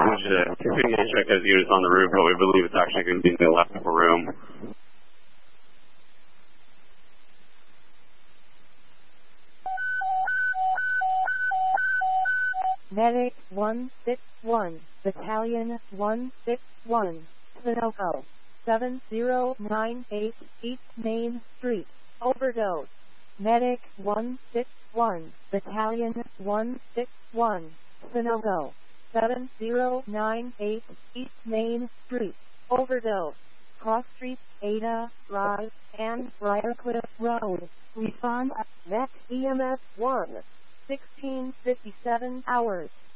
We can check those units on the roof, but we believe it's actually going to be in the left upper room. Medic 161, Battalion 161, Sunoco, 7098 East Main Street, overdose. Medic 161, Battalion 161, Sunoco, 7098 East Main Street, overdose. Cross Street, Ada, Drive, and Briarcliff Road. Respond, Met EMS 1. 1657 hours.